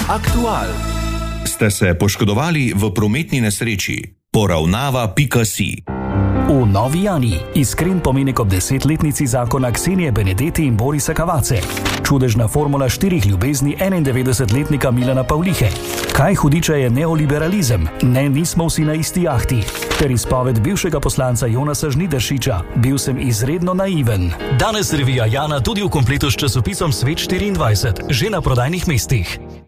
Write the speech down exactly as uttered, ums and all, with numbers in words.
Aktual. Ste se poškodovali v prometni nesreči? Poravnava pika si. V Novi Jani iskren pomenek ob desetletnici zakona Ksenije Benedetti in Borisa Cavazze. Čudežna formula štirih ljubezni enaindevetdesetletnika Milana Pavlihe. Kaj hudiča je neoliberalizem? Ne, nismo vsi na isti jahti. Ter izpoved bivšega poslanca Jonasa Žnidaršiča. Bil sem izredno naiven. Danes revija Jana tudi v kompletu s časopisom Svet štiriindvajset, že na prodajnih mestih.